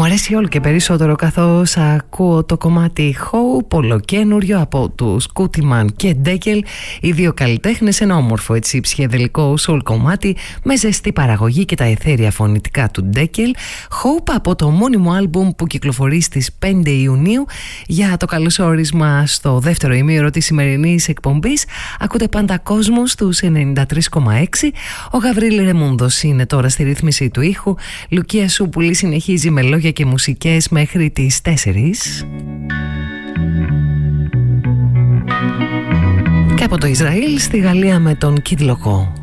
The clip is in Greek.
Μου αρέσει όλο και περισσότερο καθώς ακούω το κομμάτι Hope, ολοκαίνουριο από τους Κούτιμαν και Ντέκελ, οι δύο καλλιτέχνες, ένα όμορφο έτσι ψυχεδελικό soul κομμάτι με ζεστή παραγωγή και τα αιθέρια φωνητικά του Ντέκελ. Hope από το μόνιμο άλμπουμ που κυκλοφορεί στις 5 Ιουνίου. Για το καλωσόρισμα στο δεύτερο ημίωρο της σημερινής εκπομπής ακούτε πάντα κόσμο στους 93,6. Ο Γαβρίλη Ρεμούνδος είναι τώρα στη ρύθμιση του ήχου. Λουκία Σούπουλη συνεχίζει με λόγια και μουσικές μέχρι τις 4. Και από το Ισραήλ στη Γαλλία με τον Kid Loco.